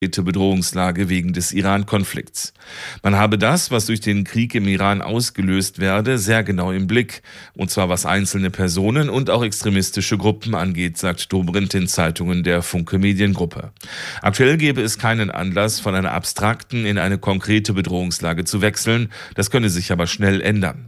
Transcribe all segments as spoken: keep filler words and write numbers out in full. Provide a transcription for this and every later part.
Bedrohungslage wegen des Iran-Konflikts. Man habe das, was durch den Krieg im Iran ausgelöst werde, sehr genau im Blick. Und zwar was einzelne Personen und auch extremistische Gruppen angeht, sagt Dobrindt in Zeitungen der Funke Mediengruppe. Aktuell gäbe es keinen Anlass, von einer abstrakten in eine konkrete Bedrohungslage zu wechseln. Das könne sich aber schnell ändern.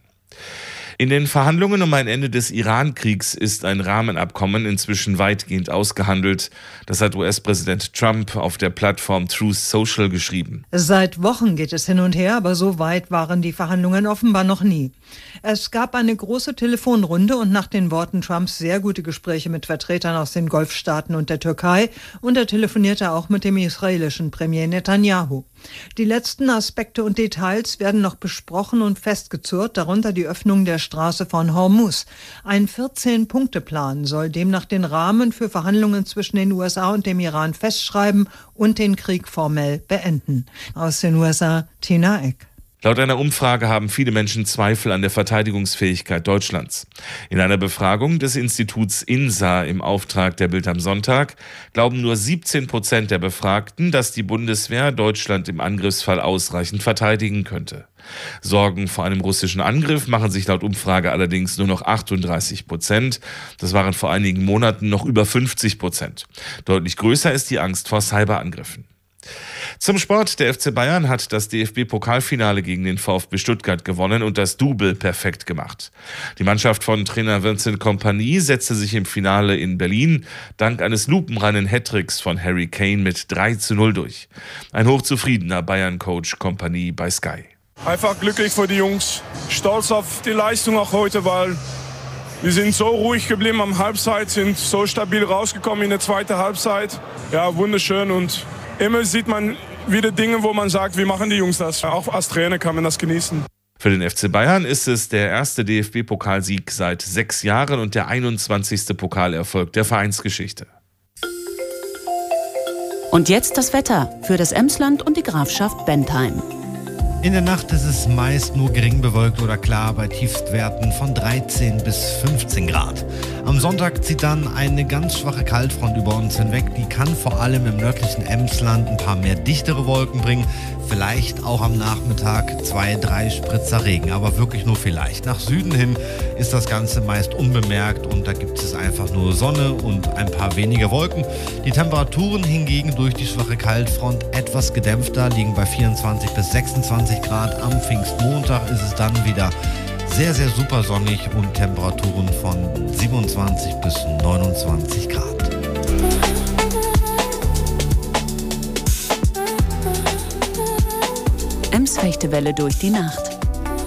In den Verhandlungen um ein Ende des Iran-Kriegs ist ein Rahmenabkommen inzwischen weitgehend ausgehandelt. Das hat U S-Präsident Trump auf der Plattform Truth Social geschrieben. Seit Wochen geht es hin und her, aber so weit waren die Verhandlungen offenbar noch nie. Es gab eine große Telefonrunde und nach den Worten Trumps sehr gute Gespräche mit Vertretern aus den Golfstaaten und der Türkei, und er telefonierte auch mit dem israelischen Premier Netanyahu. Die letzten Aspekte und Details werden noch besprochen und festgezurrt, darunter die Öffnung der Straße von Hormuz. Ein vierzehn-Punkte-Plan soll demnach den Rahmen für Verhandlungen zwischen den U S A und dem Iran festschreiben und den Krieg formell beenden. Aus den U S A, Tina Eck. Laut einer Umfrage haben viele Menschen Zweifel an der Verteidigungsfähigkeit Deutschlands. In einer Befragung des Instituts INSA im Auftrag der Bild am Sonntag glauben nur siebzehn Prozent der Befragten, dass die Bundeswehr Deutschland im Angriffsfall ausreichend verteidigen könnte. Sorgen vor einem russischen Angriff machen sich laut Umfrage allerdings nur noch achtunddreißig Prozent. Das waren vor einigen Monaten noch über fünfzig Prozent. Deutlich größer ist die Angst vor Cyberangriffen. Zum Sport. Der F C Bayern hat das D F B-Pokalfinale gegen den VfB Stuttgart gewonnen und das Double perfekt gemacht. Die Mannschaft von Trainer Vincent Kompany setzte sich im Finale in Berlin dank eines lupenreinen Hattricks von Harry Kane mit drei zu null durch. Ein hochzufriedener Bayern-Coach Kompany bei Sky. Einfach glücklich für die Jungs, stolz auf die Leistung auch heute, weil wir sind so ruhig geblieben am Halbzeit, sind so stabil rausgekommen in der zweiten Halbzeit. Ja, wunderschön, und immer sieht man wieder Dinge, wo man sagt, wie machen die Jungs das? Auch als Trainer kann man das genießen. Für den F C Bayern ist es der erste D F B-Pokalsieg seit sechs Jahren und der einundzwanzigste Pokalerfolg der Vereinsgeschichte. Und jetzt das Wetter für das Emsland und die Grafschaft Bentheim. In der Nacht ist es meist nur gering bewölkt oder klar bei Tiefstwerten von dreizehn bis fünfzehn Grad. Am Sonntag zieht dann eine ganz schwache Kaltfront über uns hinweg. Die kann vor allem im nördlichen Emsland ein paar mehr dichtere Wolken bringen. Vielleicht auch am Nachmittag zwei, drei Spritzer Regen, aber wirklich nur vielleicht. Nach Süden hin ist das Ganze meist unbemerkt und da gibt es einfach nur Sonne und ein paar weniger Wolken. Die Temperaturen hingegen durch die schwache Kaltfront etwas gedämpfter, liegen bei vierundzwanzig bis sechsundzwanzig Grad. Am Pfingstmontag ist es dann wieder sehr, sehr super sonnig und Temperaturen von siebenundzwanzig bis neunundzwanzig Grad. Ems Fechtewelle durch die Nacht.